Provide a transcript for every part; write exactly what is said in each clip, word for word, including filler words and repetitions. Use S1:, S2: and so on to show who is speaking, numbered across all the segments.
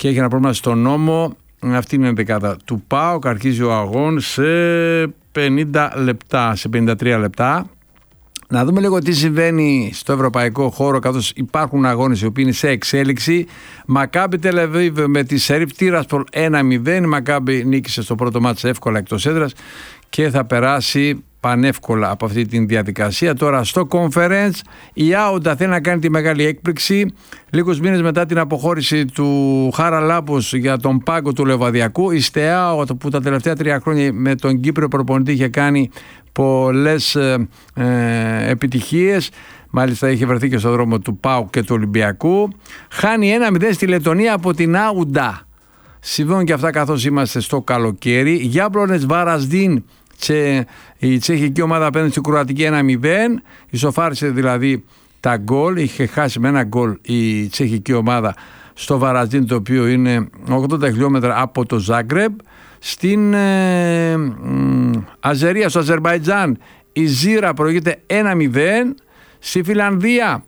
S1: και έχει ένα πρόβλημα στον νόμο. Αυτή είναι η δεκάδα του ΠΑΟΚ. Αρχίζει ο αγών σε πενήντα λεπτά, σε πενήντα τρία λεπτά. Να δούμε λίγο τι συμβαίνει στο ευρωπαϊκό χώρο, καθώς υπάρχουν αγώνες οι οποίοι είναι σε εξέλιξη. Μακάμπι Τελ-Αβίβ με τη Σερίφ Τiraspol ένα μηδέν. Η Μακάμπι νίκησε στο πρώτο μάτς εύκολα εκτός έδρας και θα περάσει πανεύκολα από αυτή τη διαδικασία. Τώρα στο Conference η Άουντα θέλει να κάνει τη μεγάλη έκπληξη. Λίγους μήνες μετά την αποχώρηση του Χαραλάμπους για τον πάγκο του Λεβαδιακού, η ΣΤΕΑΟ που τα τελευταία τρία χρόνια με τον Κύπριο προπονητή είχε κάνει πολλές ε, ε, επιτυχίες, μάλιστα είχε βρεθεί και στον δρόμο του ΠΑΟΚ και του Ολυμπιακού, χάνει ένα μηδέν στη Λετωνία από την Άουντα. Συμβαίνουν και αυτά καθώς είμαστε στο καλοκαίρι. Γιάμπλονετς Βαρασδίν, η τσεχική ομάδα απέναντι στην κροατική ένα μηδέν, ισοφάρισε δηλαδή τα γκολ, είχε χάσει με ένα γκολ η τσεχική ομάδα στο Βαρασδίν, το οποίο είναι ογδόντα χιλιόμετρα από το Ζάγκρεμπ. Στην ε, Αζερία, στο Αζερμπαϊτζάν, η Ζήρα προηγείται ένα μηδέν. Στη Φιλανδία,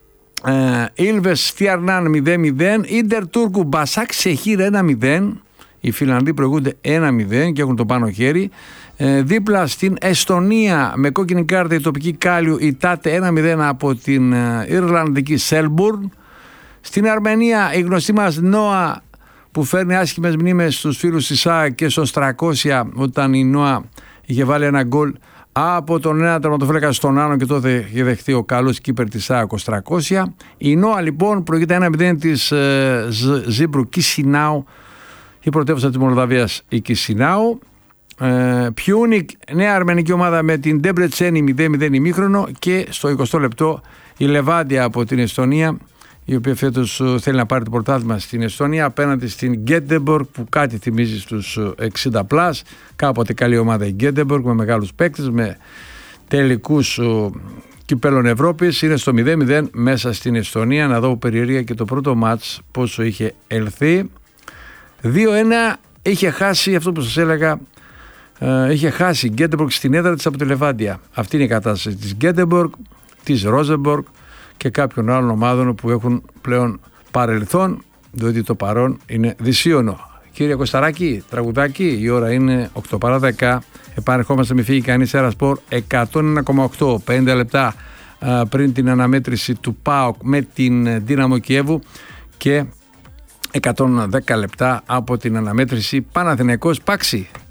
S1: Ήλβες Στιαρνάν μηδέν μηδέν. Ίντερ Τούρκου Μπασάκ Σεχίρ ένα μηδέν. Οι Φιλανδοί προηγούνται ένα μηδέν και έχουν το πάνω χέρι. Ε, δίπλα στην Εστονία, με κόκκινη κάρτα η τοπική Κάλιου, η Τάτε ένα μηδέν από την ε, Ιρλανδική Σέλμπουρν. Στην Αρμενία η γνωστή μας Νόα, που φέρνει άσχημες μνήμες στους φίλους της ΣΑ και στο τριακόσια, όταν η Νόα είχε βάλει ένα γκολ από τον ένα τερματοφύλακα στον άλλο και τότε είχε δεχτεί ο καλός κύπερ της ΣΑ τριακόσια. Η Νόα λοιπόν προηγείται ένα μηδέν της ε, Ζήμπρου Κισινάου, η πρωτεύουσα της Μολδαβίας η Κισινάου. Ε, Πιούνικ, νέα αρμενική ομάδα με την Ντεμπρετσένη μηδέν μηδέν ημίχρονο. Και στο εικοστό λεπτό η Λεβάντια από την Εστονία, η οποία φέτος θέλει να πάρει το πρωτάθλημα στην Εστονία, απέναντι στην Γκέτεμπορκ, που κάτι θυμίζει στους εξήντα πλας. Κάποτε καλή ομάδα η Γκέτεμπορκ, με μεγάλους παίκτες, με τελικούς κυπέλλων Ευρώπης. Είναι στο μηδέν μηδέν μέσα στην Εστονία. Να δω περιεργία και το πρώτο μάτς πόσο είχε ελθεί. δύο ένα είχε χάσει, αυτό που σας έλεγα, Uh, είχε χάσει η Γκέτεμπορκ στην έδρα της από τη Λεβάντια. Αυτή είναι η κατάσταση της Γκέτεμπορκ, της Ρόζεμπορκ και κάποιων άλλων ομάδων που έχουν πλέον παρελθόν, διότι το παρόν είναι δυσίωνο. Κύριε Κωσταράκη, τραγουδάκι, η ώρα είναι οκτώ παρά δέκα. Επανερχόμαστε, μη φύγει κανείς. Ερασπορ εκατόν ένα κόμμα οκτώ, πενήντα λεπτά uh, πριν την αναμέτρηση του ΠΑΟΚ με την Δύναμο Κιέβου και εκατόν δέκα λεπτά από την αναμέτρηση Παναθηναϊκός Πάξη.